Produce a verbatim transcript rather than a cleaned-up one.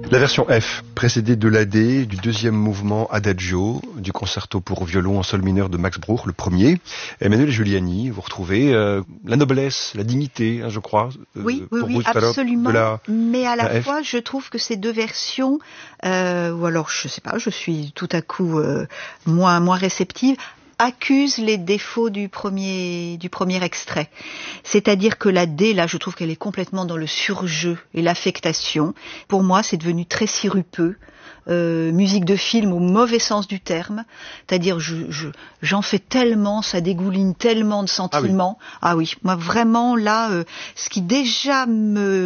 La version F, précédée de l'A D, du deuxième mouvement Adagio, du concerto pour violon en sol mineur de Max Bruch, le premier. Emmanuel Giuliani, vous retrouvez euh, la noblesse, la dignité, hein, je crois. Euh, oui, oui, pour oui, vous, absolument. La, mais à la, la fois, je trouve que ces deux versions, euh, ou alors, je sais pas, je suis tout à coup euh, moins, moins réceptive, accuse les défauts du premier du premier extrait. C'est-à-dire que la D, là, je trouve qu'elle est complètement dans le surjeu et l'affectation. Pour moi, c'est devenu très sirupeux. Euh, musique de film au mauvais sens du terme, c'est-à-dire je, je, j'en fais tellement, ça dégouline tellement de sentiments. Ah oui, ah oui moi vraiment là, euh, ce qui déjà me